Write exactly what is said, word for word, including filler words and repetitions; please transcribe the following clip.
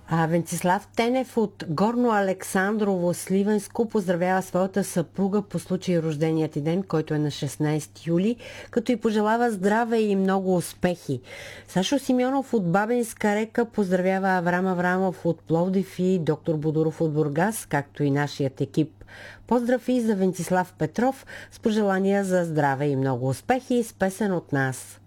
А Венцислав Тенев от Горно Александрово, Сливенско, поздравява своята съпруга по случай рожденият й ден, който е на шестнадесети юли, като й пожелава здраве и много успехи. Сашо Симеонов от Бабинска река поздравява Аврам Аврамов от Пловдив и доктор Бодуров от Бургас, както и нашият екип. Поздрав и за Венцислав Петров с пожелания за здраве и много успехи с песен от нас.